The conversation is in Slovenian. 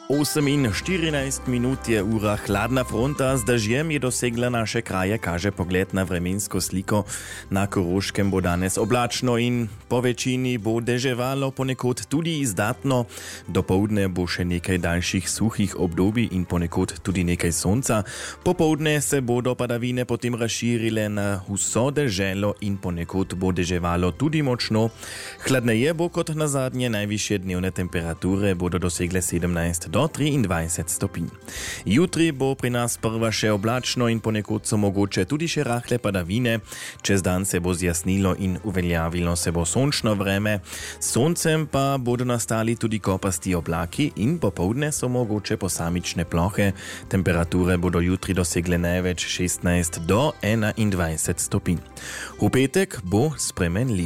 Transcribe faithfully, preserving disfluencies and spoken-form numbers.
osem in štirinajst minut je ura hladna fronta, z dažjem je dosegla naše kraje, kaže pogled na vremensko sliko. Na Koroškem bo danes oblačno in po večini bo deževalo, ponekod tudi izdatno. Dopoldne bo še nekaj daljših suhih obdobij in ponekod tudi nekaj sonca. Popoldne se bodo padavine potem razširile na vso deželo in ponekod bo deževalo tudi močno. Hladneje bo kot na zadnje, najvišje dnevne temperature bodo dosegle sedemnajst do triindvajset stopinj. Jutri bo pri nas prva še oblačno in ponekod so mogoče tudi še rahle padavine. Čez dan se bo zjasnilo in uveljavilo se bo sončno vreme. S soncem pa bodo nastali tudi kopasti oblaki in popoldne so mogoče posamične plohe. Temperature bodo jutri dosegle največ šestnajst do enaindvajset stopinj. V petek bo spremenljivo.